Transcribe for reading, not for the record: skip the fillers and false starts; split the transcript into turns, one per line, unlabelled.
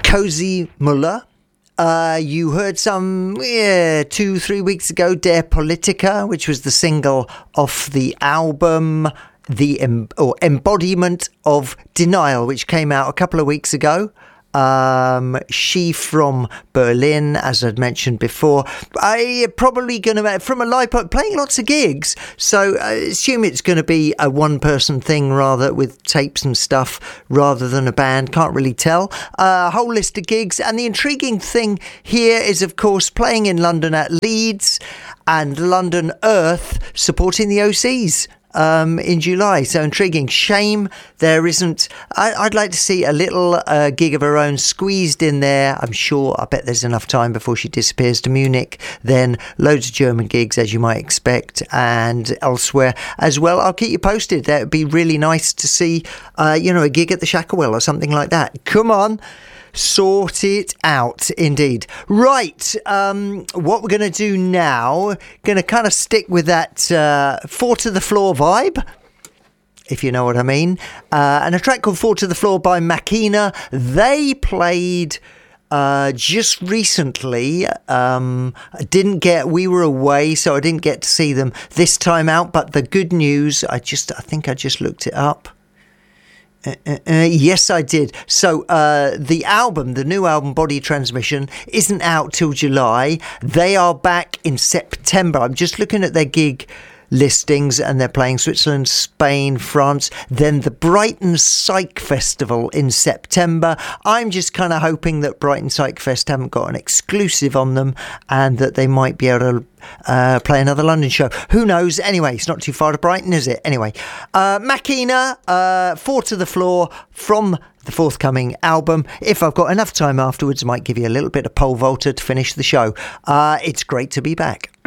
Cozy Muller. You heard some 2-3 weeks ago, Der Politiker, which was the single off the album The Embodiment of Denial, which came out a couple of weeks ago. She from Berlin, as I'd mentioned before. I probably going to, from a live playing lots of gigs, so I assume it's going to be a one-person thing rather, with tapes and stuff, rather than a band. Can't really tell. A whole list of gigs, and the intriguing thing here is, of course, playing in London at Leeds and London Earth, supporting the OCs in July. So intriguing. Shame there isn't. I'd like to see a little gig of her own squeezed in there. I bet there's enough time before she disappears to Munich. Then loads of German gigs, as you might expect, and elsewhere as well. I'll keep you posted. That would be really nice to see a gig at the Shacklewell or something like that. Come on, sort it out, indeed. Right, what we're going to do now, going to kind of stick with that Four to the Floor vibe, if you know what I mean, and a track called Four to the Floor by Machina. They played just recently. We were away, so I didn't get to see them this time out, but the good news, I think I just looked it up. Yes, I did. So the new album, Body Transmission, isn't out till July. They are back in September. I'm just looking at their gig listings, and they're playing Switzerland, Spain, France, then the Brighton Psych Festival in September. I'm just kind of hoping that Brighton Psych Fest haven't got an exclusive on them, and that they might be able to play another London show. Who knows? Anyway, it's not too far to Brighton, is it? Anyway, Machina, Four to the Floor from the forthcoming album. If I've got enough time afterwards, I might give you a little bit of Pole Vaulter to finish the show. It's great to be back.